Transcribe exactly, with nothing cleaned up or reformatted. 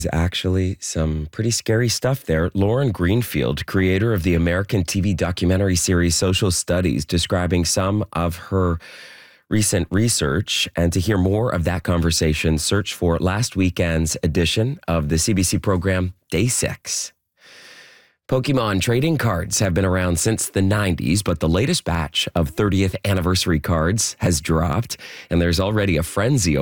Actually, some pretty scary stuff there. Lauren Greenfield, creator of the American T V documentary series Social Studies, describing some of her recent research. And to hear more of that conversation, search for last weekend's edition of the C B C program Day six. Pokemon trading cards have been around since the nineties, but the latest batch of thirtieth anniversary cards has dropped, and there's already a frenzy